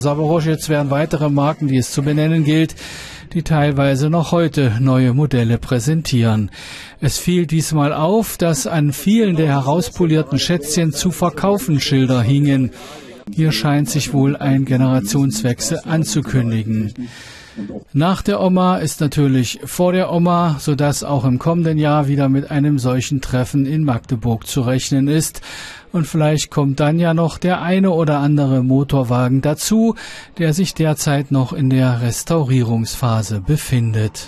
Zaporozhets wären weitere Marken, die es zu benennen gilt, die teilweise noch heute neue Modelle präsentieren. Es fiel diesmal auf, dass an vielen der herauspolierten Schätzchen zu verkaufen Schilder hingen. Hier scheint sich wohl ein Generationswechsel anzukündigen. Nach der Oma ist natürlich vor der Oma, sodass auch im kommenden Jahr wieder mit einem solchen Treffen in Magdeburg zu rechnen ist. Und vielleicht kommt dann ja noch der eine oder andere Motorwagen dazu, der sich derzeit noch in der Restaurierungsphase befindet.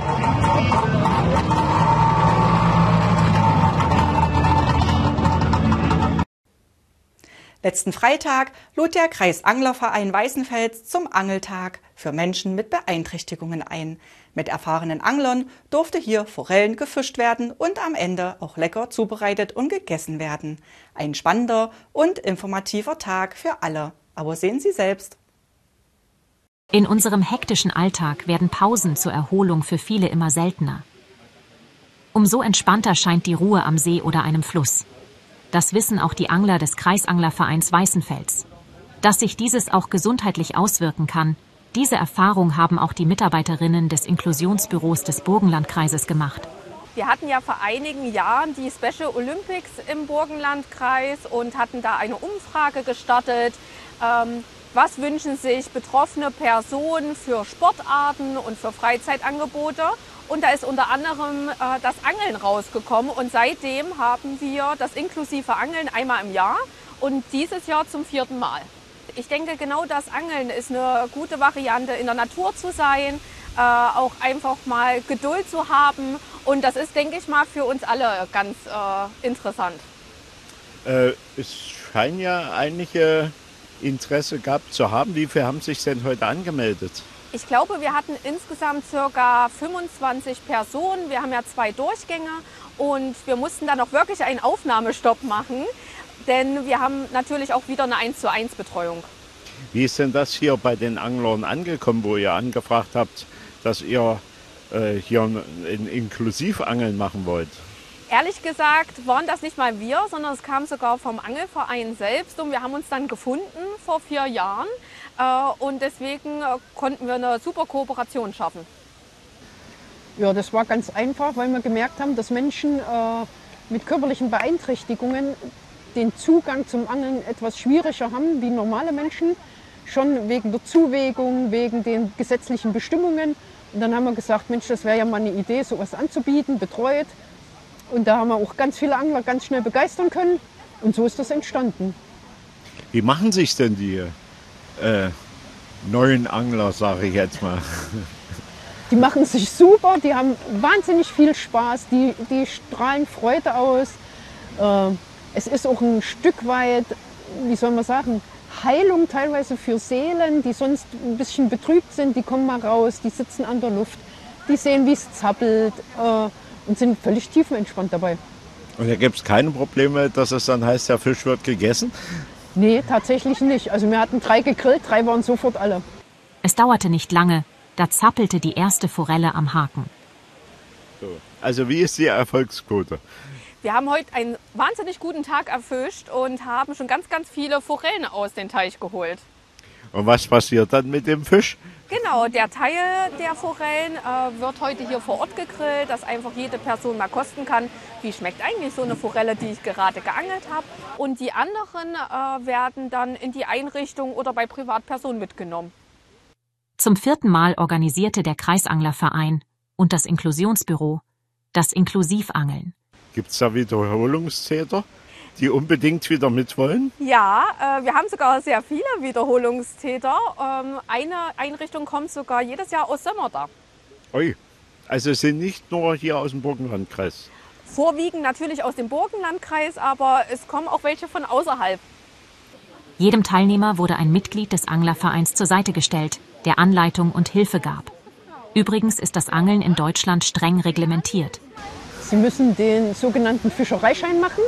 Letzten Freitag lud der Kreisanglerverein Weißenfels zum Angeltag für Menschen mit Beeinträchtigungen ein. Mit erfahrenen Anglern durfte hier Forellen gefischt werden und am Ende auch lecker zubereitet und gegessen werden. Ein spannender und informativer Tag für alle. Aber sehen Sie selbst. In unserem hektischen Alltag werden Pausen zur Erholung für viele immer seltener. Umso entspannter scheint die Ruhe am See oder einem Fluss. Das wissen auch die Angler des Kreisanglervereins Weißenfels. Dass sich dieses auch gesundheitlich auswirken kann, diese Erfahrung haben auch die Mitarbeiterinnen des Inklusionsbüros des Burgenlandkreises gemacht. Wir hatten ja vor einigen Jahren die Special Olympics im Burgenlandkreis und hatten da eine Umfrage gestartet. Was wünschen sich betroffene Personen für Sportarten und für Freizeitangebote? Und da ist unter anderem das Angeln rausgekommen. Und seitdem haben wir das inklusive Angeln einmal im Jahr und dieses Jahr zum 4. Mal. Ich denke, genau das Angeln ist eine gute Variante, in der Natur zu sein, auch einfach mal Geduld zu haben. Und das ist, denke ich mal, für uns alle ganz interessant. Es scheint ja einige Interesse gehabt zu haben. Wie viele haben sich denn heute angemeldet? Ich glaube, wir hatten insgesamt ca. 25 Personen. Wir haben ja 2 Durchgänge und wir mussten dann auch wirklich einen Aufnahmestopp machen, denn wir haben natürlich auch wieder eine 1:1 Betreuung. Wie ist denn das hier bei den Anglern angekommen, wo ihr angefragt habt, dass ihr hier ein Inklusivangeln machen wollt? Ehrlich gesagt waren das nicht mal wir, sondern es kam sogar vom Angelverein selbst und wir haben uns dann gefunden vor 4 Jahren und deswegen konnten wir eine super Kooperation schaffen. Ja, das war ganz einfach, weil wir gemerkt haben, dass Menschen mit körperlichen Beeinträchtigungen den Zugang zum Angeln etwas schwieriger haben wie normale Menschen, schon wegen der Zuwägung, wegen den gesetzlichen Bestimmungen. Und dann haben wir gesagt, Mensch, das wäre ja mal eine Idee, sowas anzubieten, betreut. Und da haben wir auch ganz viele Angler ganz schnell begeistern können. Und so ist das entstanden. Wie machen sich denn die neuen Angler, sage ich jetzt mal? Die machen sich super, die haben wahnsinnig viel Spaß, die strahlen Freude aus. Es ist auch ein Stück weit, wie soll man sagen, Heilung teilweise für Seelen, die sonst ein bisschen betrübt sind. Die kommen mal raus, die sitzen an der Luft, die sehen, wie es zappelt. Und sind völlig tiefenentspannt dabei. Und da gibt es keine Probleme, dass es dann heißt, der Fisch wird gegessen? Nee, tatsächlich nicht. Also wir hatten 3 gegrillt, 3 waren sofort alle. Es dauerte nicht lange, da zappelte die erste Forelle am Haken. So. Also wie ist die Erfolgsquote? Wir haben heute einen wahnsinnig guten Tag erfischt und haben schon ganz, ganz viele Forellen aus dem Teich geholt. Und was passiert dann mit dem Fisch? Genau, der Teil der Forellen wird heute hier vor Ort gegrillt, dass einfach jede Person mal kosten kann, wie schmeckt eigentlich so eine Forelle, die ich gerade geangelt habe. Und die anderen werden dann in die Einrichtung oder bei Privatpersonen mitgenommen. Zum 4. Mal organisierte der Kreisanglerverein und das Inklusionsbüro das Inklusivangeln. Gibt es da Wiederholungstäter, die unbedingt wieder mitwollen? Ja, wir haben sogar sehr viele Wiederholungstäter. Eine Einrichtung kommt sogar jedes Jahr aus Sömmerda. Ui, also es sind nicht nur hier aus dem Burgenlandkreis. Vorwiegend natürlich aus dem Burgenlandkreis, aber es kommen auch welche von außerhalb. Jedem Teilnehmer wurde ein Mitglied des Anglervereins zur Seite gestellt, der Anleitung und Hilfe gab. Übrigens ist das Angeln in Deutschland streng reglementiert. Sie müssen den sogenannten Fischereischein machen,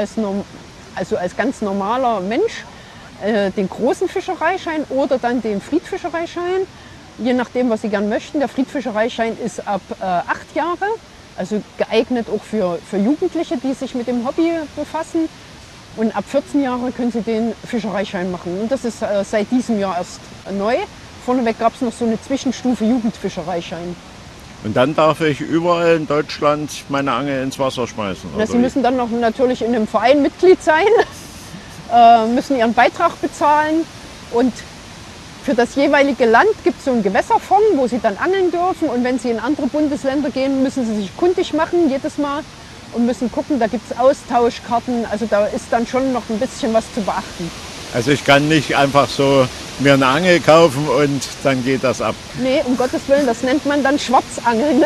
als ganz normaler Mensch, den großen Fischereischein oder dann den Friedfischereischein, je nachdem, was Sie gern möchten. Der Friedfischereischein ist ab 8 Jahre, also geeignet auch für Jugendliche, die sich mit dem Hobby befassen. Und ab 14 Jahren können Sie den Fischereischein machen. Und das ist seit diesem Jahr erst neu. Vorneweg gab es noch so eine Zwischenstufe Jugendfischereischein. Und dann darf ich überall in Deutschland meine Angel ins Wasser schmeißen? Na, Sie müssen dann noch natürlich in einem Verein Mitglied sein, müssen Ihren Beitrag bezahlen und für das jeweilige Land gibt es so einen Gewässerfonds, wo Sie dann angeln dürfen. Und wenn Sie in andere Bundesländer gehen, müssen Sie sich kundig machen jedes Mal und müssen gucken, da gibt es Austauschkarten. Also da ist dann schon noch ein bisschen was zu beachten. Also ich kann nicht einfach so mir eine Angel kaufen und dann geht das ab. Nee, um Gottes Willen, das nennt man dann Schwarzangeln.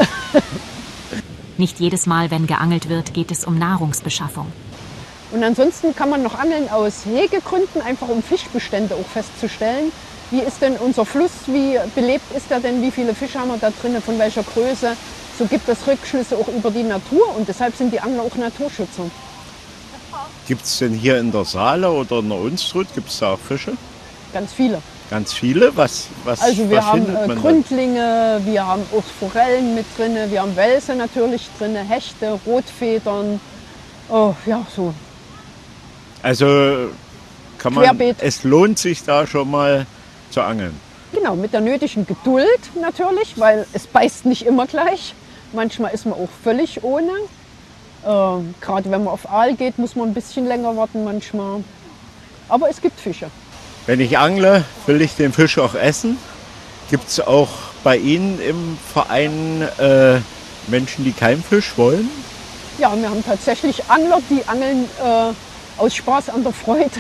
Nicht jedes Mal, wenn geangelt wird, geht es um Nahrungsbeschaffung. Und ansonsten kann man noch angeln aus Hegegründen, einfach um Fischbestände auch festzustellen. Wie ist denn unser Fluss, wie belebt ist er denn, wie viele Fische haben wir da drin, von welcher Größe. So gibt es Rückschlüsse auch über die Natur und deshalb sind die Angler auch Naturschützer. Gibt es denn hier in der Saale oder in der Unstrut, gibt es da auch Fische? Ganz viele. Ganz viele? Was also wir was haben findet man Gründlinge, wir haben auch Forellen mit drin, wir haben Welse natürlich drin, Hechte, Rotfedern, oh, ja so. Also kann man, es lohnt sich da schon mal zu angeln. Genau, mit der nötigen Geduld natürlich, weil es beißt nicht immer gleich. Manchmal ist man auch völlig ohne. Gerade wenn man auf Aal geht, muss man ein bisschen länger warten manchmal. Aber es gibt Fische. Wenn ich angle, will ich den Fisch auch essen. Gibt es auch bei Ihnen im Verein Menschen, die keinen Fisch wollen? Ja, wir haben tatsächlich Angler, die angeln aus Spaß an der Freude.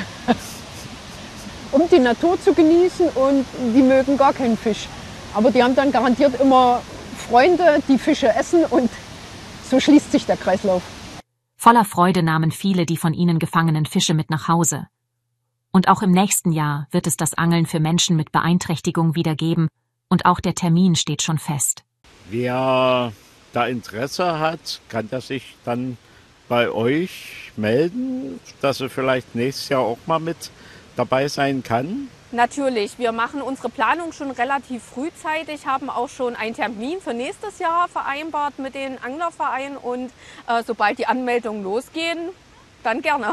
Um die Natur zu genießen und die mögen gar keinen Fisch. Aber die haben dann garantiert immer Freunde, die Fische essen und so schließt sich der Kreislauf. Voller Freude nahmen viele die von ihnen gefangenen Fische mit nach Hause. Und auch im nächsten Jahr wird es das Angeln für Menschen mit Beeinträchtigung wieder geben und auch der Termin steht schon fest. Wer da Interesse hat, kann der sich dann bei euch melden, dass er vielleicht nächstes Jahr auch mal mit dabei sein kann? Natürlich, wir machen unsere Planung schon relativ frühzeitig, haben auch schon einen Termin für nächstes Jahr vereinbart mit den Anglervereinen und sobald die Anmeldungen losgehen, dann gerne.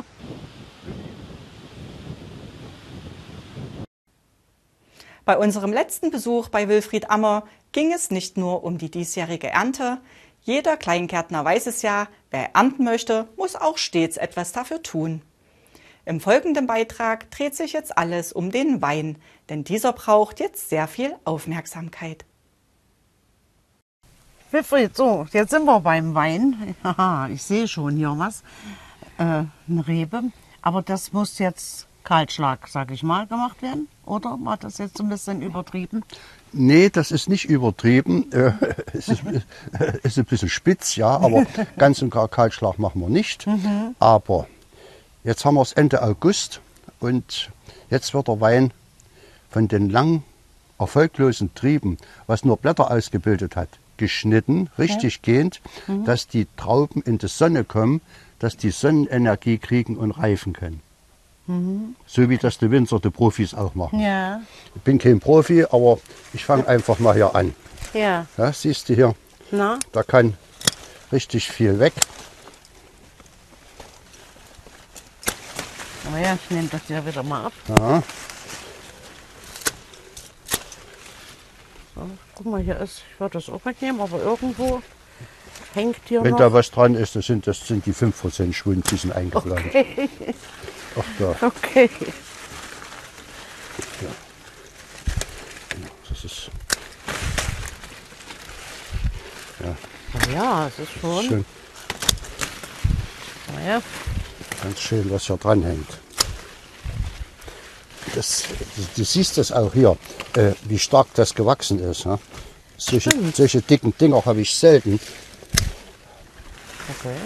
Bei unserem letzten Besuch bei Wilfried Ammer ging es nicht nur um die diesjährige Ernte. Jeder Kleingärtner weiß es ja, wer ernten möchte, muss auch stets etwas dafür tun. Im folgenden Beitrag dreht sich jetzt alles um den Wein, denn dieser braucht jetzt sehr viel Aufmerksamkeit. Wilfried, so, jetzt sind wir beim Wein. Haha, ich sehe schon hier was. Eine Rebe. Aber das muss jetzt Kahlschlag, sag ich mal, gemacht werden. Oder war das jetzt ein bisschen übertrieben? Nee, das ist nicht übertrieben. Es ist ein bisschen spitz, ja, aber ganz und gar Kahlschlag machen wir nicht. Aber jetzt haben wir es Ende August und jetzt wird der Wein von den lang erfolglosen Trieben, was nur Blätter ausgebildet hat, geschnitten, richtig gehend, dass die Trauben in die Sonne kommen, dass die Sonnenenergie kriegen und reifen können. So wie das die Winzer, die Profis auch machen. Ja. Ich bin kein Profi, aber ich fange einfach mal hier an. Ja. Ja, siehst du hier, Na? da kann richtig viel weg. Aber ja, ich nehme das ja wieder mal ab. Ja. So, guck mal, hier ist, ich würde das auch wegnehmen, aber irgendwo hängt hier Wenn noch. da was dran ist, das sind die 5% Schwund, die sind eingeplant. Okay. Ach, da. Okay. Ja. Das ist Ja, es ist schon. schön, Ja. ganz schön, was hier dran hängt. Du siehst das auch hier, wie stark das gewachsen ist. Ja? Solche dicken Dinger habe ich selten. Okay.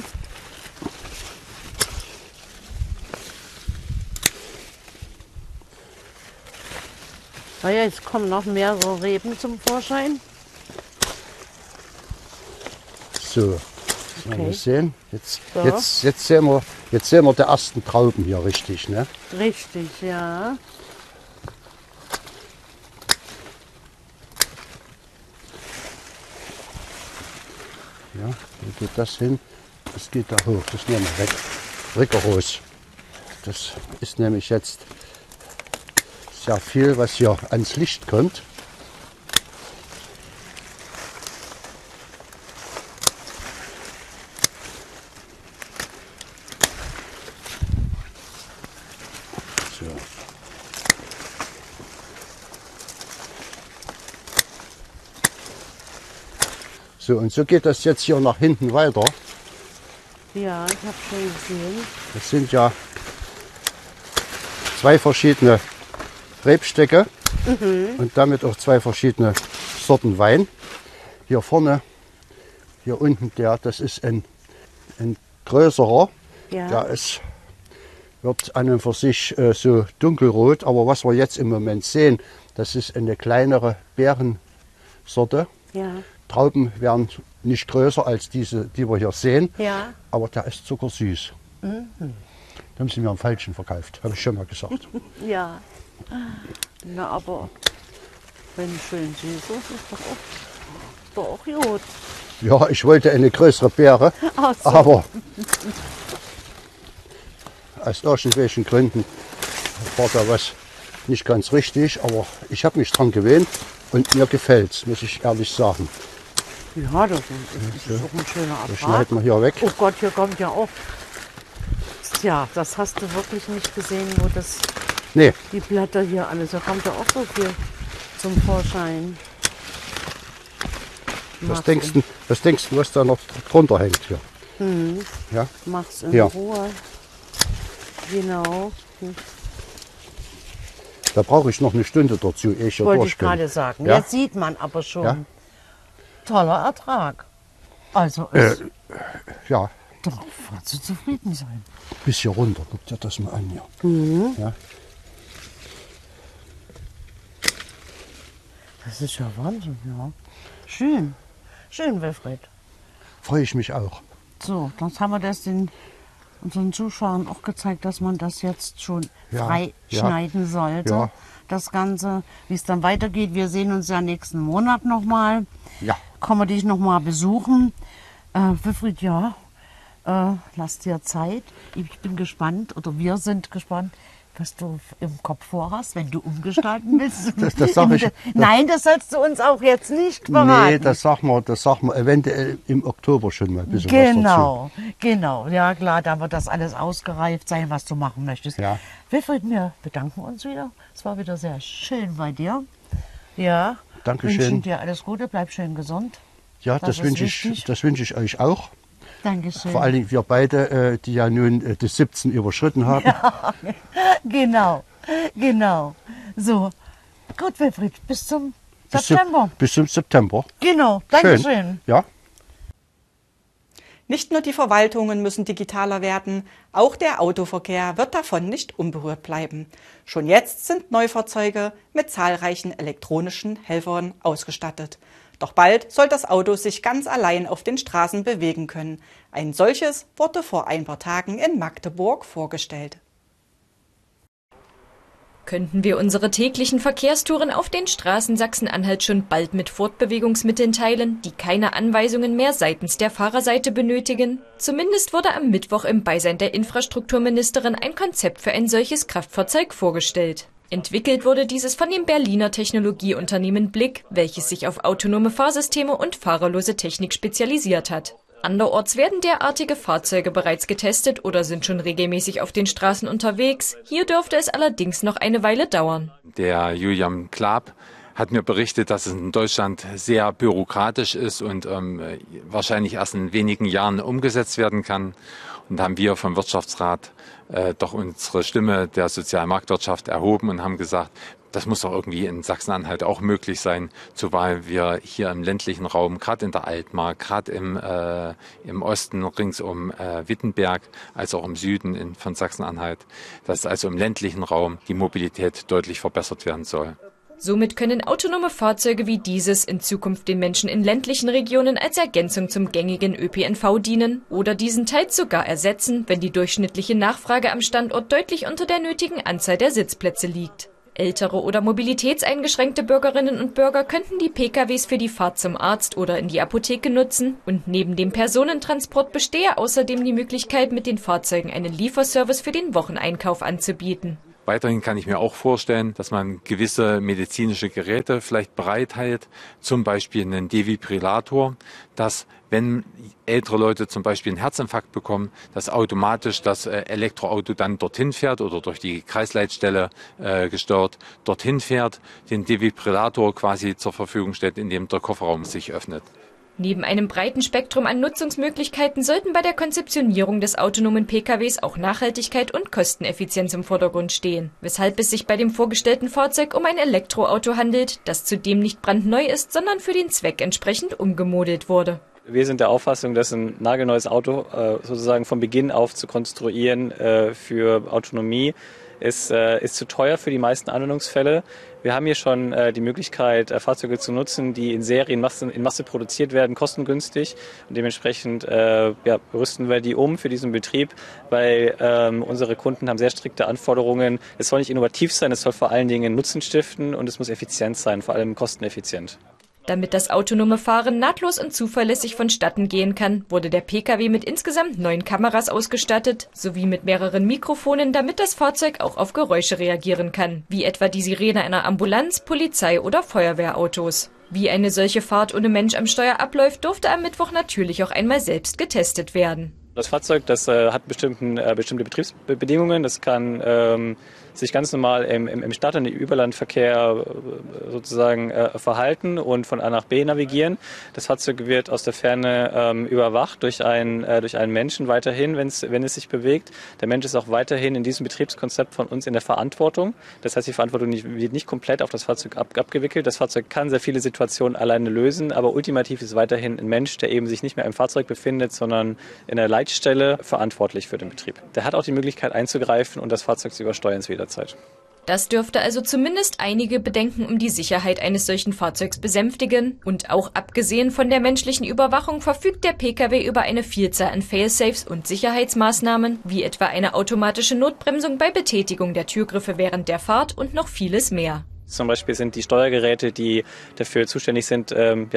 Naja, jetzt kommen noch mehrere Reben zum Vorschein. So, mal Okay. sehen. So. Jetzt sehen wir die ersten Trauben hier richtig. Ne? Richtig, ja. Ja, wo geht das hin? Das geht da hoch, das nehmen wir weg. Rigoros. Das ist nämlich jetzt sehr viel, was hier ans Licht kommt. So. So, und so geht das jetzt hier nach hinten weiter. Ja, ich habe schon gesehen. Das sind ja 2 verschiedene Rebstöcke und damit auch 2 verschiedene Sorten Wein. Hier vorne, hier unten, das ist ein größerer. Ja. Der wird an und für sich so dunkelrot, aber was wir jetzt im Moment sehen, das ist eine kleinere Beerensorte. Ja. Trauben werden nicht größer als diese, die wir hier sehen, Ja. aber der ist zuckersüß. Da haben sie mir am Falschen verkauft, habe ich schon mal gesagt. Ja. Na, aber wenn schön süß ist, ist doch auch gut. Ja, ich wollte eine größere Beere, Ach so. aber aus irgendwelchen Gründen war da was nicht ganz richtig, aber ich habe mich dran gewöhnt und mir gefällt es, muss ich ehrlich sagen. Ja, das ist auch ein schöner Das Ertrag. schneiden wir hier weg. Oh Gott, hier kommt ja auch. Tja, das hast du wirklich nicht gesehen, wo das Nee, die Blätter hier alles. Da kommt ja auch so viel zum Vorschein. was denkst du, was da noch drunter hängt hier? Ja? Mach's in Ja. Ruhe. Genau. Da brauche ich noch eine Stunde dazu, ehe ich hier Wollte durch ich bin. gerade sagen. Ja? Jetzt sieht man aber schon. Ja? Toller Ertrag. Also es Ja, darauf kannst du zufrieden sein. bis hier runter. Guck dir das mal an hier. Ja? Das ist ja Wahnsinn, ja. Schön. Schön, Wilfried. Freue ich mich auch. So, das haben wir das unseren Zuschauern auch gezeigt, dass man das jetzt schon Ja, frei ja, schneiden sollte. ja. Das Ganze, wie es dann weitergeht. Wir sehen uns ja nächsten Monat nochmal. Ja. Kommen wir dich nochmal besuchen. Wilfried, ja, lass dir Zeit. Ich bin gespannt, oder wir sind gespannt, was du im Kopf vorhast, wenn du umgestalten willst. Das sag ich. Nein, das sollst du uns auch jetzt nicht verraten. Nee, das sagen wir eventuell im Oktober schon mal ein bisschen was dazu. Genau. Ja klar, da wird das alles ausgereift sein, was du machen möchtest. Ja. Wilfried, wir bedanken uns wieder. Es war wieder sehr schön bei dir. Ja. Dankeschön. Wünschen dir alles Gute, bleib schön gesund. Ja, Das das ist wünsche wichtig. ich euch auch. Dankeschön. Vor allen Dingen wir beide, die ja nun die 17 überschritten haben. Genau. So, gut, Wilfried, bis zum September. Bis zum September. Genau, Schön. Dankeschön. Ja. Nicht nur die Verwaltungen müssen digitaler werden, auch der Autoverkehr wird davon nicht unberührt bleiben. Schon jetzt sind Neufahrzeuge mit zahlreichen elektronischen Helfern ausgestattet. Doch bald soll das Auto sich ganz allein auf den Straßen bewegen können. Ein solches wurde vor ein paar Tagen in Magdeburg vorgestellt. Könnten wir unsere täglichen Verkehrstouren auf den Straßen Sachsen-Anhalt schon bald mit Fortbewegungsmitteln teilen, die keine Anweisungen mehr seitens der Fahrerseite benötigen? Zumindest wurde am Mittwoch im Beisein der Infrastrukturministerin ein Konzept für ein solches Kraftfahrzeug vorgestellt. Entwickelt wurde dieses von dem Berliner Technologieunternehmen Blick, welches sich auf autonome Fahrsysteme und fahrerlose Technik spezialisiert hat. Anderorts werden derartige Fahrzeuge bereits getestet oder sind schon regelmäßig auf den Straßen unterwegs. Hier dürfte es allerdings noch eine Weile dauern. Der Julian Klaab hat mir berichtet, dass es in Deutschland sehr bürokratisch ist und wahrscheinlich erst in wenigen Jahren umgesetzt werden kann. Und haben wir vom Wirtschaftsrat doch unsere Stimme der sozialen Marktwirtschaft erhoben und haben gesagt, das muss doch irgendwie in Sachsen-Anhalt auch möglich sein, zumal wir hier im ländlichen Raum, gerade in der Altmark, gerade im Osten rings um Wittenberg, als auch im Süden von Sachsen-Anhalt, dass also im ländlichen Raum die Mobilität deutlich verbessert werden soll. Somit können autonome Fahrzeuge wie dieses in Zukunft den Menschen in ländlichen Regionen als Ergänzung zum gängigen ÖPNV dienen oder diesen teils sogar ersetzen, wenn die durchschnittliche Nachfrage am Standort deutlich unter der nötigen Anzahl der Sitzplätze liegt. Ältere oder mobilitätseingeschränkte Bürgerinnen und Bürger könnten die PKWs für die Fahrt zum Arzt oder in die Apotheke nutzen und neben dem Personentransport bestehe außerdem die Möglichkeit, mit den Fahrzeugen einen Lieferservice für den Wocheneinkauf anzubieten. Weiterhin kann ich mir auch vorstellen, dass man gewisse medizinische Geräte vielleicht bereithält, zum Beispiel einen Defibrillator, dass wenn ältere Leute zum Beispiel einen Herzinfarkt bekommen, dass automatisch das Elektroauto dann dorthin fährt oder durch die Kreisleitstelle gesteuert dorthin fährt, den Defibrillator quasi zur Verfügung stellt, indem der Kofferraum sich öffnet. Neben einem breiten Spektrum an Nutzungsmöglichkeiten sollten bei der Konzeptionierung des autonomen PKWs auch Nachhaltigkeit und Kosteneffizienz im Vordergrund stehen, weshalb es sich bei dem vorgestellten Fahrzeug um ein Elektroauto handelt, das zudem nicht brandneu ist, sondern für den Zweck entsprechend umgemodelt wurde. Wir sind der Auffassung, dass ein nagelneues Auto sozusagen von Beginn auf zu konstruieren für Autonomie ist zu teuer für die meisten Anwendungsfälle. Wir haben hier schon die Möglichkeit, Fahrzeuge zu nutzen, die in Serie, in Masse produziert werden, kostengünstig. Und dementsprechend rüsten wir die um für diesen Betrieb, weil unsere Kunden haben sehr strikte Anforderungen. Es soll nicht innovativ sein, es soll vor allen Dingen Nutzen stiften und es muss effizient sein, vor allem kosteneffizient. Damit das autonome Fahren nahtlos und zuverlässig vonstatten gehen kann, wurde der Pkw mit insgesamt 9 Kameras ausgestattet, sowie mit mehreren Mikrofonen, damit das Fahrzeug auch auf Geräusche reagieren kann, wie etwa die Sirene einer Ambulanz, Polizei oder Feuerwehrautos. Wie eine solche Fahrt ohne Mensch am Steuer abläuft, durfte am Mittwoch natürlich auch einmal selbst getestet werden. Das Fahrzeug, das hat bestimmte Betriebsbedingungen. Das kann sich ganz normal im Stadt- und im Überlandverkehr sozusagen verhalten und von A nach B navigieren. Das Fahrzeug wird aus der Ferne überwacht durch einen Menschen weiterhin, wenn es sich bewegt. Der Mensch ist auch weiterhin in diesem Betriebskonzept von uns in der Verantwortung. Das heißt, die Verantwortung wird nicht komplett auf das Fahrzeug abgewickelt. Das Fahrzeug kann sehr viele Situationen alleine lösen, aber ultimativ ist weiterhin ein Mensch, der eben sich nicht mehr im Fahrzeug befindet, sondern in der Leitstelle verantwortlich für den Betrieb. Der hat auch die Möglichkeit einzugreifen und das Fahrzeug zu übersteuern jederzeit. Das dürfte also zumindest einige Bedenken um die Sicherheit eines solchen Fahrzeugs besänftigen. Und auch abgesehen von der menschlichen Überwachung verfügt der Pkw über eine Vielzahl an Failsafes und Sicherheitsmaßnahmen, wie etwa eine automatische Notbremsung bei Betätigung der Türgriffe während der Fahrt und noch vieles mehr. Zum Beispiel sind die Steuergeräte, die dafür zuständig sind,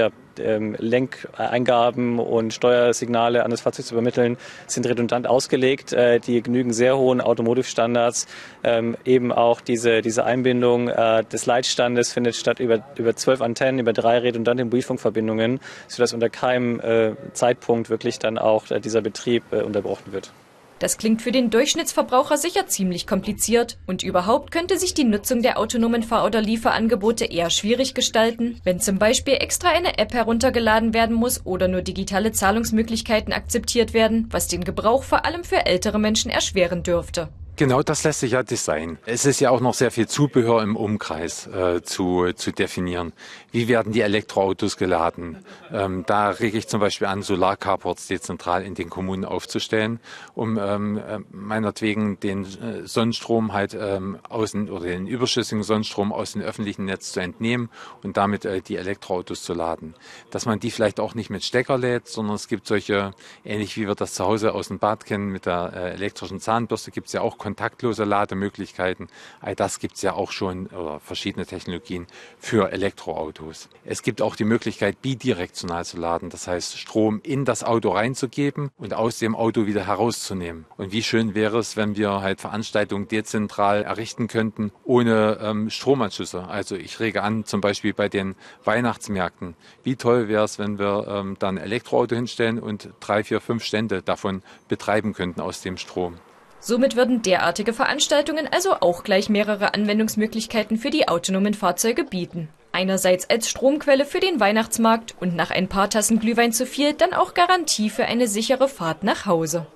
Lenkeingaben und Steuersignale an das Fahrzeug zu übermitteln, sind redundant ausgelegt. Die genügen sehr hohen Automotive-Standards. Eben auch diese Einbindung des Leitstandes findet statt über 12 Antennen, über 3 redundante Mobilfunkverbindungen, sodass unter keinem Zeitpunkt wirklich dann auch dieser Betrieb unterbrochen wird. Das klingt für den Durchschnittsverbraucher sicher ziemlich kompliziert und überhaupt könnte sich die Nutzung der autonomen Fahr- oder Lieferangebote eher schwierig gestalten, wenn zum Beispiel extra eine App heruntergeladen werden muss oder nur digitale Zahlungsmöglichkeiten akzeptiert werden, was den Gebrauch vor allem für ältere Menschen erschweren dürfte. Genau, das lässt sich ja designen. Es ist ja auch noch sehr viel Zubehör im Umkreis zu definieren. Wie werden die Elektroautos geladen? Da rege ich zum Beispiel an, Solarcarports dezentral in den Kommunen aufzustellen, um meinetwegen den Sonnenstrom halt außen oder den überschüssigen Sonnenstrom aus dem öffentlichen Netz zu entnehmen und damit die Elektroautos zu laden. Dass man die vielleicht auch nicht mit Stecker lädt, sondern es gibt solche, ähnlich wie wir das zu Hause aus dem Bad kennen, mit der elektrischen Zahnbürste gibt es ja auch kontaktlose Lademöglichkeiten. All das gibt es ja auch schon, oder verschiedene Technologien für Elektroautos. Es gibt auch die Möglichkeit, bidirektional zu laden, das heißt Strom in das Auto reinzugeben und aus dem Auto wieder herauszunehmen. Und wie schön wäre es, wenn wir halt Veranstaltungen dezentral errichten könnten, ohne Stromanschlüsse. Also ich rege an, zum Beispiel bei den Weihnachtsmärkten. Wie toll wäre es, wenn wir dann ein Elektroauto hinstellen und 3, 4, 5 Stände davon betreiben könnten aus dem Strom. Somit würden derartige Veranstaltungen also auch gleich mehrere Anwendungsmöglichkeiten für die autonomen Fahrzeuge bieten. Einerseits als Stromquelle für den Weihnachtsmarkt und nach ein paar Tassen Glühwein zu viel dann auch Garantie für eine sichere Fahrt nach Hause.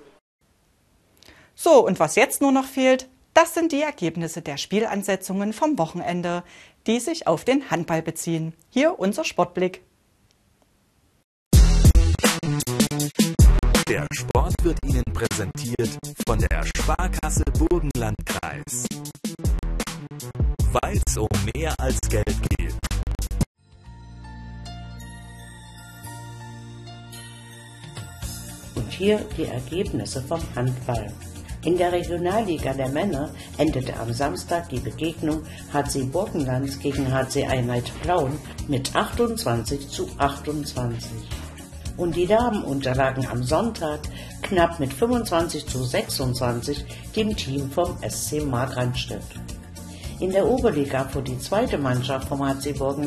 So, und was jetzt nur noch fehlt, das sind die Ergebnisse der Spielansetzungen vom Wochenende, die sich auf den Handball beziehen. Hier unser Sportblick. Der Sport wird Ihnen präsentiert von der Sparkasse Burgenlandkreis. Weil es um mehr als Geld geht. Und hier die Ergebnisse vom Handball. In der Regionalliga der Männer endete am Samstag die Begegnung HC Burgenland gegen HC Einheit Plauen mit 28:28. Und die Damen unterlagen am Sonntag knapp mit 25:26 dem Team vom SC Markranstädt. In der Oberliga fuhr die zweite Mannschaft vom HC Burgenland